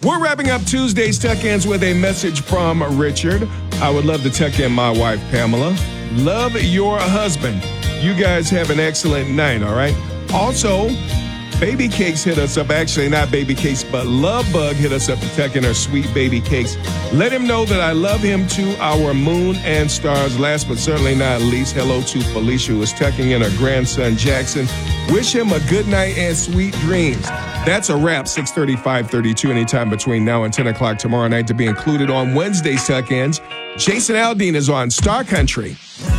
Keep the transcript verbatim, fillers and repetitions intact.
We're wrapping up Tuesday's Tuck-Ins with a message from Richard. I would love to tuck in my wife, Pamela. Love your husband. You guys have an excellent night, all right? Also, Baby Cakes hit us up. Actually, not Baby Cakes, but Love Bug hit us up to tuck in her sweet Baby Cakes. Let him know that I love him to our moon and stars. Last but certainly not least, hello to Felicia, who is tucking in her grandson, Jackson. Wish him a good night and sweet dreams. That's a wrap, six thirty, five thirty-two, anytime between now and ten o'clock tomorrow night to be included on Wednesday's Tuck-Ins. Jason Aldean is on Star Country.